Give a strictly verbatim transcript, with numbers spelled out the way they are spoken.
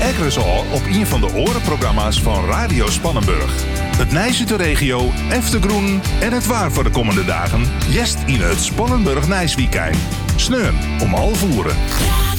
Ekkeres al op een van de orenprogramma's van Radio Spannenburg. Het Nijs uit de regio, Eftergroen en het waar voor de komende dagen. Jest in het Spannenburg Nijsweekend. Sneun om half voeren.